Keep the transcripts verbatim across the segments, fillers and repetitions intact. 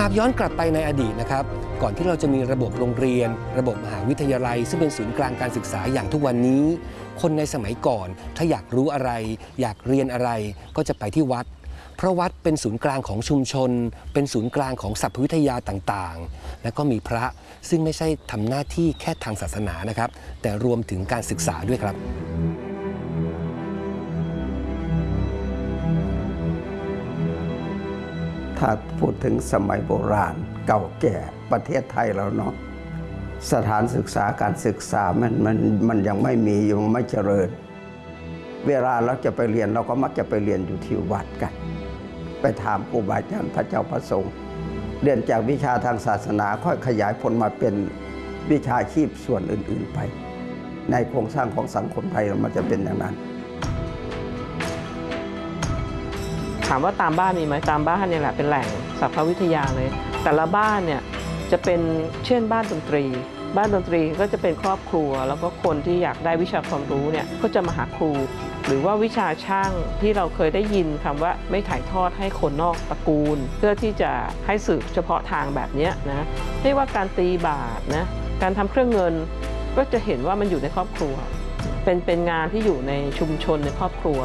หากย้อนกลับไปในอดีตนะครับก่อนที่เราจะมีระบบโรงเรียนระบบมหาวิทยาลัยซึ่งเป็นศูนย์กลางการศึกษาอย่างทุกวันนี้คนในสมัยก่อนถ้าอยากรู้อะไรอยากเรียนอะไรก็จะไปที่วัดเพราะวัดเป็นศูนย์กลางของชุมชนเป็นศูนย์กลางของสรรพวิทยาต่างๆและก็มีพระซึ่งไม่ใช่ทำหน้าที่แค่ทางศาสนานะครับแต่รวมถึงการศึกษาด้วยครับถ้าพูดถึงสมัยโบราณเก่าแก่ประเทศไทยเราเนาะสถานศึกษาการศึกษามันมันมันยังไม่มียังไม่เจริญเวลาเราจะไปเรียนเราก็มักจะไปเรียนอยู่ที่วัดกันไปถามครูบาอาจารย์พระเจ้าพระสงฆ์เรียนจากวิชาทางศาสนาค่อยขยายผลมาเป็นวิชาชีพส่วนอื่นๆไปในโครงสร้างของสังคมไทยมันจะเป็นอย่างนั้นถามว่าตามบ้านมีไหมตามบ้านเนี่ยแหละเป็นแหล่งสรรพวิทยาเลยแต่ละบ้านเนี่ยจะเป็นเช่นบ้านดนตรีบ้านดนตรีก็จะเป็นครอบครัวแล้วก็คนที่อยากได้วิชาความรู้เนี่ยก็จะมาหาครูหรือว่าวิชาช่างที่เราเคยได้ยินคำว่าไม่ถ่ายทอดให้คนนอกตระกูลเพื่อที่จะให้สืบเฉพาะทางแบบนี้นะไม่ว่าการตีบาทนะการทำเครื่องเงินก็จะเห็นว่ามันอยู่ในครอบครัวเป็นเป็นงานที่อยู่ในชุมชนในครอบครัว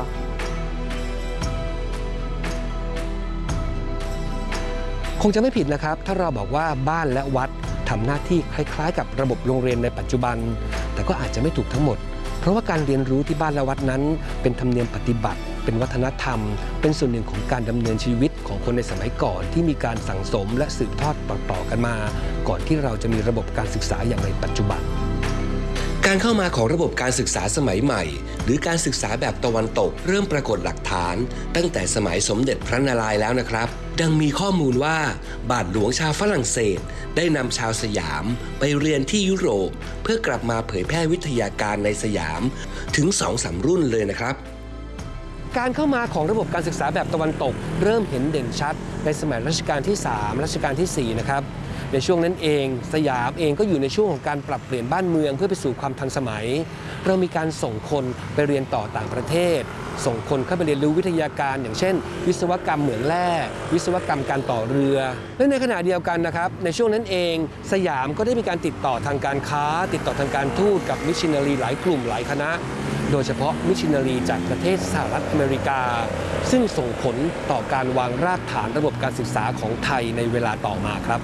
คงจะไม่ผิดนะครับถ้าเราบอกว่าบ้านและวัดทำหน้าที่คล้ายๆกับระบบโรงเรียนในปัจจุบันแต่ก็อาจจะไม่ถูกทั้งหมดเพราะว่าการเรียนรู้ที่บ้านและวัดนั้นเป็นธรรมเนียมปฏิบัติเป็นวัฒนธรรมเป็นส่วนหนึ่งของการดำเนินชีวิตของคนในสมัยก่อนที่มีการสั่งสมและสืบทอดต่อๆกันมาก่อนที่เราจะมีระบบการศึกษาอย่างในปัจจุบันการเข้ามาของระบบการศึกษาสมัยใหม่หรือการศึกษาแบบตะวันตกเริ่มปรากฏหลักฐานตั้งแต่สมัยสมเด็จพระนารายณ์แล้วนะครับดังมีข้อมูลว่าบาทหลวงชาวฝรั่งเศสได้นำชาวสยามไปเรียนที่ยุโรปเพื่อกลับมาเผยแพร่วิทยาการในสยามถึง สองสาม รุ่นเลยนะครับการเข้ามาของระบบการศึกษาแบบตะวันตกเริ่มเห็นเด่นชัดในสมัยรัชกาลที่สามรัชกาลที่สี่นะครับในช่วงนั้นเองสยามเองก็อยู่ในช่วงของการปรับเปลี่ยนบ้านเมืองเพื่อไปสู่ความทันสมัยเรามีการส่งคนไปเรียนต่อต่างประเทศส่งคนเข้าไปเรียนรู้วิทยาการอย่างเช่นวิศวกรรมเหมืองแร่วิศวกรรมการต่อเรือและในขณะเดียวกันนะครับในช่วงนั้นเองสยามก็ได้มีการติดต่อทางการค้าติดต่อทางการทูตกับมิชชันนารีหลายกลุ่มหลายคณะโดยเฉพาะมิชชันนารีจากประเทศสหรัฐอเมริกาซึ่งส่งผลต่อการวางรากฐานระบบการศึกษาของไทยในเวลาต่อมาครับ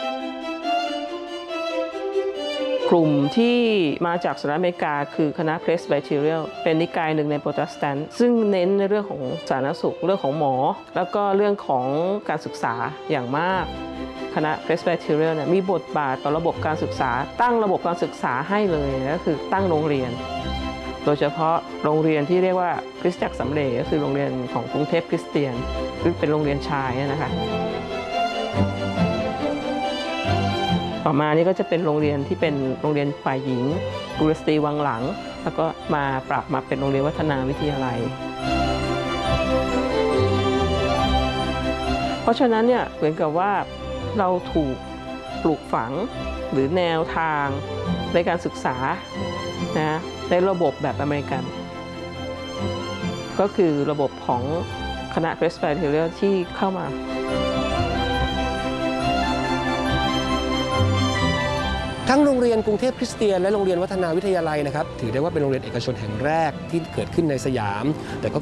กลุ่มที่มาจากสหรัฐอเมริกาคือคณะ Presbyterian เป็นนิกายหนึ่งในโปรเตสแตนต์ซึ่งเน้นในเรื่องของสาธารณสุขเรื่องของหมอแล้วก็เรื่องของการศึกษาอย่างมากคณะ Presbyterian เนี่ยมีบทบาทต่อระบบการศึกษาตั้งระบบการศึกษาให้เลยก็คือตั้งโรงเรียนโดยเฉพาะโรงเรียนที่เรียกว่าคริสตจักรสำเร็จก็คือโรงเรียนของกรุงเทพคริสเตียนซึ่งเป็นโรงเรียนชายนะคะต่อมานี่ก็จะเป็นโรงเรียนที่เป็นโรงเรียนฝ่ายหญิงกุลสตรีวังหลังแล้วก็มาปรับมาเป็นโรงเรียนวัฒนาวิทยาลัยเพราะฉะนั้นเนี่ยเหมือนกับว่าเราถูกปลูกฝังหรือแนวทางในการศึกษานะในระบบแบบอเมริกันก็คือระบบของคณะ Presbyterian ที่เข้ามาทั้งโรงเรียนกรุงเทพคริสเตียนและโรงเรียนวัฒนาวิทยาลัยนะครับถือได้ว่าเป็นโรงเรียนเอกชนแห่งแรกที่เกิดขึ้นในสยามแต่ก็